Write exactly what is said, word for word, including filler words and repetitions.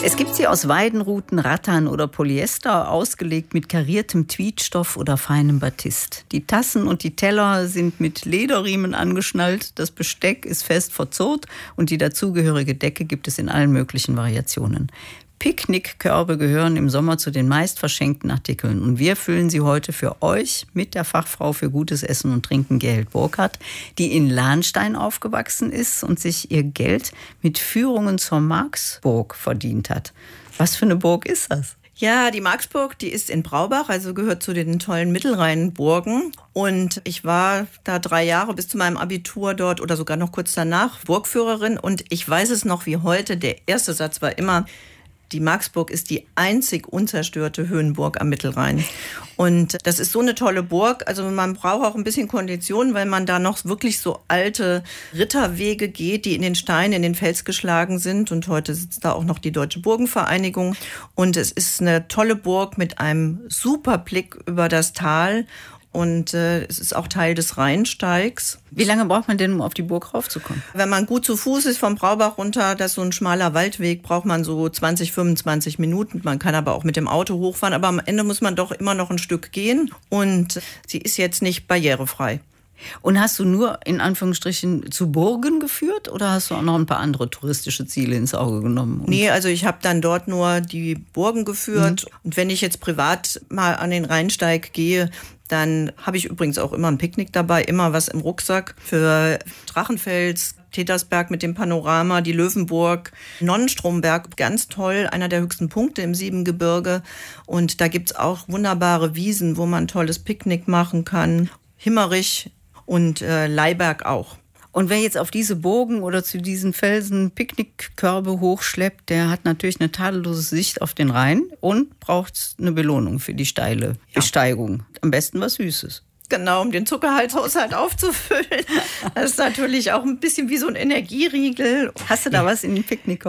Es gibt sie aus Weidenruten, Rattan oder Polyester, ausgelegt mit kariertem Tweedstoff oder feinem Batist. Die Tassen und die Teller sind mit Lederriemen angeschnallt, das Besteck ist fest verzurrt und die dazugehörige Decke gibt es in allen möglichen Variationen. Picknickkörbe gehören im Sommer zu den meist verschenkten Artikeln. Und wir füllen sie heute für euch mit der Fachfrau für gutes Essen und Trinken, Gerhild Burkhardt, die in Lahnstein aufgewachsen ist und sich ihr Geld mit Führungen zur Marxburg verdient hat. Was für eine Burg ist das? Ja, die Marxburg, die ist in Braubach, also gehört zu den tollen Mittelrheinburgen. Und ich war da drei Jahre bis zu meinem Abitur dort oder sogar noch kurz danach Burgführerin. Und ich weiß es noch wie heute, der erste Satz war immer: Die Marxburg ist die einzig unzerstörte Höhenburg am Mittelrhein. Und das ist so eine tolle Burg. Also man braucht auch ein bisschen Kondition, weil man da noch wirklich so alte Ritterwege geht, die in den Stein, in den Fels geschlagen sind. Und heute sitzt da auch noch die Deutsche Burgenvereinigung. Und es ist eine tolle Burg mit einem super Blick über das Tal. Und äh, es ist auch Teil des Rheinsteigs. Wie lange braucht man denn, um auf die Burg raufzukommen? Wenn man gut zu Fuß ist vom Braubach runter, das ist so ein schmaler Waldweg, braucht man so zwanzig, fünfundzwanzig Minuten. Man kann aber auch mit dem Auto hochfahren, aber am Ende muss man doch immer noch ein Stück gehen. Und sie ist jetzt nicht barrierefrei. Und hast du nur in Anführungsstrichen zu Burgen geführt oder hast du auch noch ein paar andere touristische Ziele ins Auge genommen? Nee, also ich habe dann dort nur die Burgen geführt. Mhm. Und wenn ich jetzt privat mal an den Rheinsteig gehe, dann habe ich übrigens auch immer ein Picknick dabei, immer was im Rucksack für Drachenfels, Tetersberg mit dem Panorama, die Löwenburg, Nonnenstromberg, ganz toll, einer der höchsten Punkte im Siebengebirge. Und da gibt's auch wunderbare Wiesen, wo man tolles Picknick machen kann. Himmerich und äh, Leiberg auch. Und wer jetzt auf diese Burgen oder zu diesen Felsen Picknickkörbe hochschleppt, der hat natürlich eine tadellose Sicht auf den Rhein und braucht eine Belohnung für die steile ja. Besteigung. Am besten was Süßes. Genau, um den Zuckerhalthaushalt aufzufüllen. Das ist natürlich auch ein bisschen wie so ein Energieriegel. Hast du da was in den Picknickkorb?